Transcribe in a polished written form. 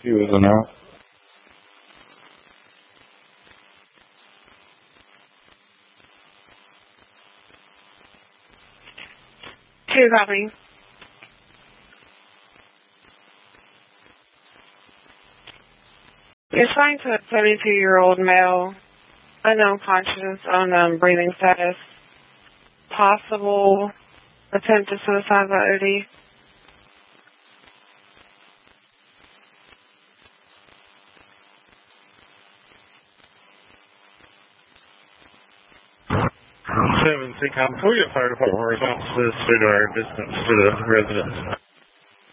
He was in out. Two copy. You're trying to a 72-year-old male, unknown conscious, unknown breathing status, possible attempt to suicide by OD. Seven, see, come for your fire department responses to our distance to the residence.